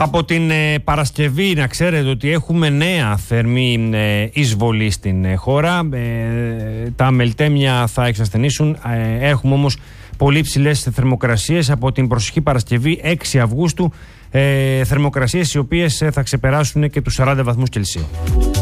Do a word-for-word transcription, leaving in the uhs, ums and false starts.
Από την ε, Παρασκευή να ξέρετε ότι έχουμε νέα θερμή ε, εισβολή στην ε, χώρα. Ε, τα μελτέμια θα εξασθενήσουν. Ε, έχουμε όμως πολύ ψηλές θερμοκρασίες από την προσεχή Παρασκευή έξι Αυγούστου. Ε, θερμοκρασίες οι οποίες ε, θα ξεπεράσουν και τους σαράντα βαθμούς Κελσίου.